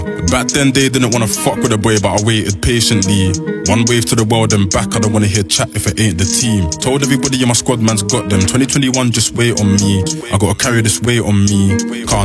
Back then they didn't wanna fuck with a boy, but I waited patiently. One wave to the world and back, I don't wanna hear chat if it ain't the team. Told everybody in my squad man's got them. 2021 just wait on me, I gotta carry this weight on me. Can't